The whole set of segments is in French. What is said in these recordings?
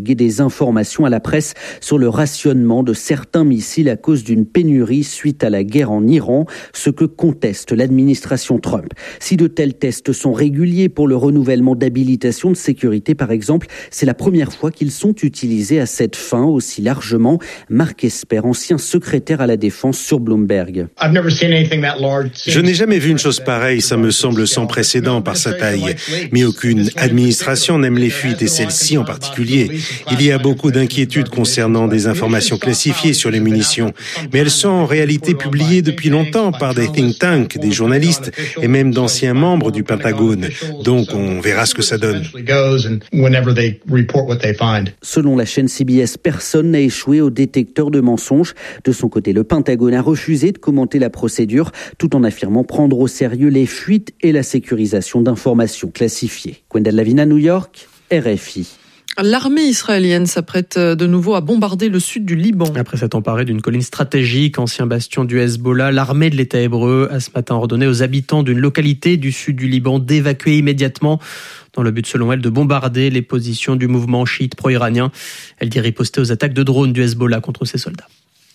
divulgué des informations à la presse sur le rationnement de certains missiles à cause d'une pénurie suite à la guerre en Iran, ce que conteste l'administration Trump. Si de tels tests sont réguliers pour le renouvellement d'habilitation de sécurité par exemple, c'est la première fois qu'ils sont utilisés à cette fin aussi largement. Marc Esper, ancien secrétaire à la Défense sur Bloomberg. Je n'ai jamais vu une chose pareille, ça me semble sans précédent par sa taille. Mais aucune administration n'aime les fuites et celle-ci en particulier. Il y a beaucoup d'inquiétudes concernant des informations classifiées sur les munitions, mais elles sont en réalité publiées depuis longtemps par des think tanks, des journalistes et même d'anciens membres du Pentagone. Donc on verra ce que ça donne. Selon la chaîne CBS, personne n'a échoué au détecteur de mensonges. De son côté, le Pentagone a refusé de commenter la procédure, tout en affirmant prendre au sérieux les fuites et la sécurisation d'informations classifiées. Gwendal Lavina, New York, RFI. L'armée israélienne s'apprête de nouveau à bombarder le sud du Liban. Après s'être emparée d'une colline stratégique, ancien bastion du Hezbollah, l'armée de l'État hébreu a ce matin ordonné aux habitants d'une localité du sud du Liban d'évacuer immédiatement, dans le but selon elle de bombarder les positions du mouvement chiite pro-iranien. Elle dit riposter aux attaques de drones du Hezbollah contre ses soldats.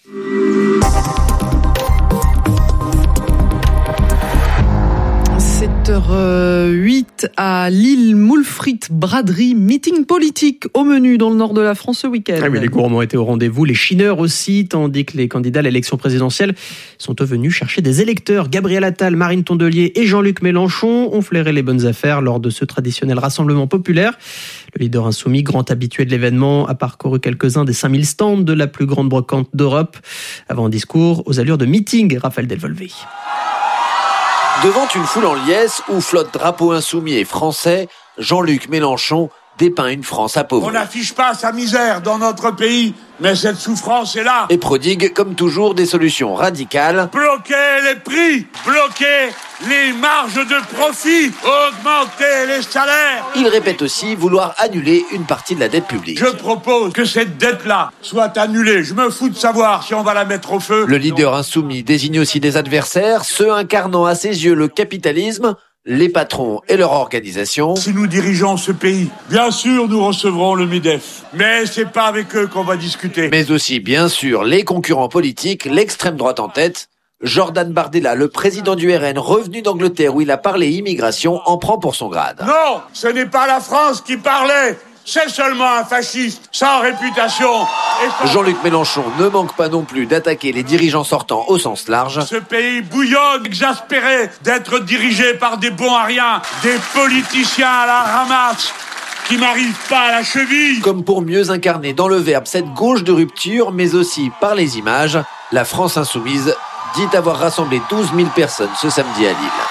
7h08 à Lille, Moulfrit, braderie, meeting politique au menu dans le nord de la France ce week-end. Ah oui, les gourmands étaient au rendez-vous, les chineurs aussi, tandis que les candidats à l'élection présidentielle sont venus chercher des électeurs. Gabriel Attal, Marine Tondelier et Jean-Luc Mélenchon ont flairé les bonnes affaires lors de ce traditionnel rassemblement populaire. Le leader insoumis, grand habitué de l'événement, a parcouru quelques-uns des 5000 stands de la plus grande brocante d'Europe. Avant un discours aux allures de meeting, Raphaël Delvolvé. Devant une foule en liesse où flottent drapeaux insoumis et français, Jean-Luc Mélenchon dépeint une France appauvrie. On n'affiche pas sa misère dans notre pays, mais cette souffrance est là. Et prodigue, comme toujours, des solutions radicales. Bloquer les prix, bloquer les marges de profit, augmenter les salaires. Il répète aussi vouloir annuler une partie de la dette publique. Je propose que cette dette-là soit annulée. Je me fous de savoir si on va la mettre au feu. Le leader insoumis désigne aussi des adversaires, ceux incarnant à ses yeux le capitalisme, les patrons et leur organisation. Si nous dirigeons ce pays, bien sûr nous recevrons le MEDEF, mais c'est pas avec eux qu'on va discuter. Mais aussi bien sûr les concurrents politiques, l'extrême droite en tête. Jordan Bardella, le président du RN, revenu d'Angleterre où il a parlé immigration, en prend pour son grade. Non, ce n'est pas la France qui parlait. C'est seulement un fasciste, sans réputation. Jean-Luc Mélenchon ne manque pas non plus d'attaquer les dirigeants sortants au sens large. Ce pays bouillonne, exaspéré d'être dirigé par des bons à rien, des politiciens à la ramasse qui n'arrivent pas à la cheville. Comme pour mieux incarner dans le verbe cette gauche de rupture, mais aussi par les images, la France insoumise dit avoir rassemblé 12 000 personnes ce samedi à Lille.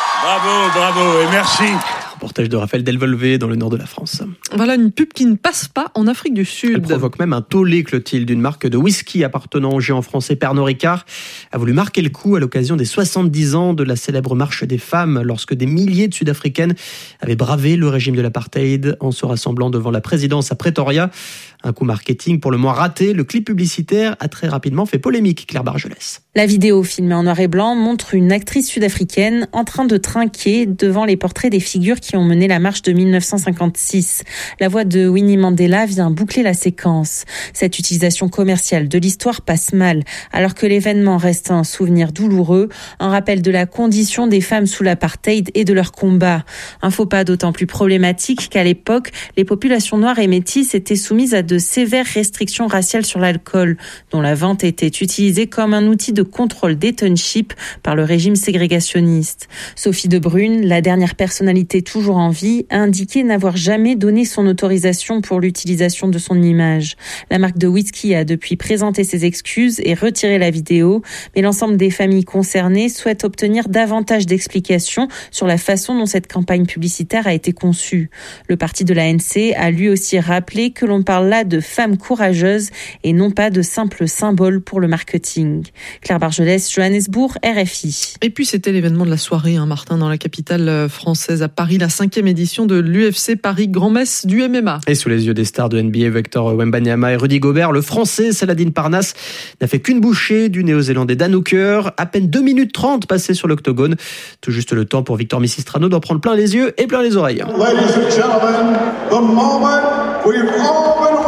Bravo et merci. Reportage de Raphaël Delvolvé dans le nord de la France. Voilà une pub qui ne passe pas en Afrique du Sud. Elle provoque même un tollé, Clotilde. Une marque de whisky appartenant au géant français Pernod Ricard a voulu marquer le coup à l'occasion des 70 ans de la célèbre marche des femmes, lorsque des milliers de Sud-Africaines avaient bravé le régime de l'apartheid en se rassemblant devant la présidence à Pretoria. Un coup marketing pour le moins raté. Le clip publicitaire a très rapidement fait polémique, Claire Bargelès. La vidéo filmée en noir et blanc montre une actrice sud-africaine en train de trinquer devant les portraits des figures qui ont mené la marche de 1956. La voix de Winnie Mandela vient boucler la séquence. Cette utilisation commerciale de l'histoire passe mal, alors que l'événement reste un souvenir douloureux, un rappel de la condition des femmes sous l'apartheid et de leur combat. Un faux pas d'autant plus problématique qu'à l'époque, les populations noires et métisses étaient soumises à de sévères restrictions raciales sur l'alcool, dont la vente était utilisée comme un outil de contrôle des townships par le régime ségrégationniste. Sophie de Brune, la dernière personnalité toujours en vie, a indiqué n'avoir jamais donné son autorisation pour l'utilisation de son image. La marque de whisky a depuis présenté ses excuses et retiré la vidéo, mais l'ensemble des familles concernées souhaitent obtenir davantage d'explications sur la façon dont cette campagne publicitaire a été conçue. Le parti de l'ANC a lui aussi rappelé que l'on parle là de femmes courageuses et non pas de simples symboles pour le marketing. Claire Bargelès, Johannesburg, RFI. Et puis c'était l'événement de la soirée, Martin, dans la capitale française à Paris, la 5e édition de l'UFC Paris Grand-Messe du MMA. Et sous les yeux des stars de NBA, Victor Wembanyama et Rudy Gobert, le Français Saladin Parnasse n'a fait qu'une bouchée du Néo-Zélandais Dan Hooker. À peine 2 minutes 30 passées sur l'octogone. Tout juste le temps pour Victor Misistrano d'en prendre plein les yeux et plein les oreilles. Ladies and gentlemen, the moment we've all been